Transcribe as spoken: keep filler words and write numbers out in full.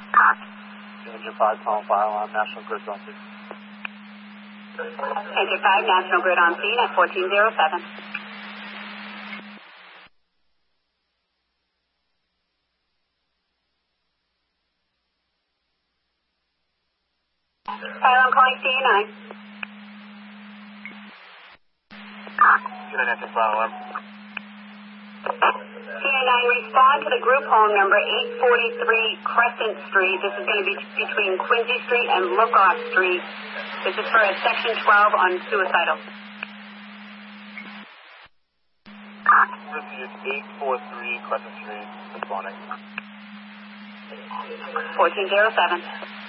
Engine five, call file on National Grid on scene. Engine five, National Grid on scene at fourteen oh seven. File, I'm calling C A nine. C A nine, engine file alarm. C A nine, respond to the group home number eight forty-three Crescent Street. This is going to be between Quincy Street and Lookoff Street. This is for a section twelve on suicidal. Received eight forty-three Crescent Street, responding. fourteen oh seven.